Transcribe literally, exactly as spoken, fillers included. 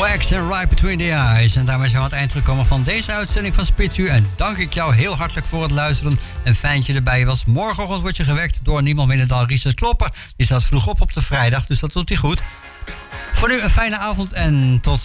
Wax and Right Between the Eyes. En daarmee zijn we aan het eind gekomen van deze uitzending van Spitsuur. En dank ik jou heel hartelijk voor het luisteren. En fijn dat je erbij was. Morgenochtend word je gewekt door niemand minder dan Richard Klopper. Die staat vroeg op op de vrijdag, dus dat doet hij goed. Voor nu een fijne avond en tot